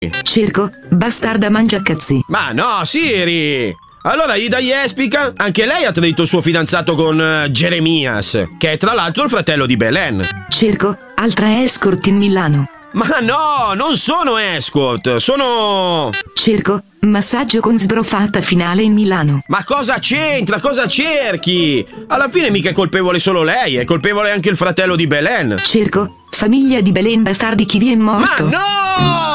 Cerco, bastarda mangiacazzi. Ma no, Siri! Allora Ida Jespica, anche lei ha tradito il suo fidanzato con Jeremias, che è tra l'altro il fratello di Belen. Cerco, altra escort in Milano. Ma no, non sono escort, sono... Cerco, massaggio con sbrofata finale in Milano. Ma cosa c'entra? Cosa cerchi? Alla fine mica è colpevole solo lei, è colpevole anche il fratello di Belen. Cerco, famiglia di Belen bastardi chi vi è morto. Ma no!